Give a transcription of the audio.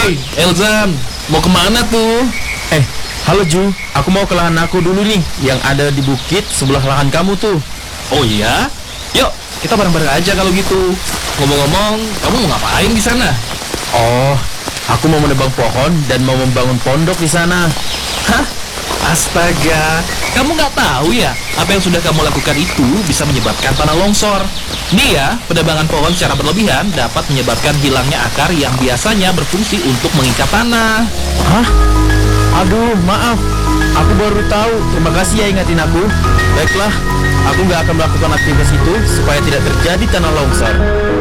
Woi, Elzan, mau kemana tuh? Halo Ju, aku mau ke lahan aku dulu nih, yang ada di bukit sebelah lahan kamu tuh. Oh iya? Yuk, kita bareng-bareng aja kalau gitu. Ngomong-ngomong, kamu mau ngapain di sana? Oh, aku mau menebang pohon dan mau membangun pondok di sana. Hah? Astaga, kamu nggak tahu ya, apa yang sudah kamu lakukan itu bisa menyebabkan tanah longsor. Nih ya, penebangan pohon secara berlebihan dapat menyebabkan hilangnya akar yang biasanya berfungsi untuk mengikat tanah. Hah? Aduh, maaf. Aku baru tahu. Terima kasih ya ingatin aku. Baiklah, aku nggak akan melakukan aktivitas itu supaya tidak terjadi tanah longsor.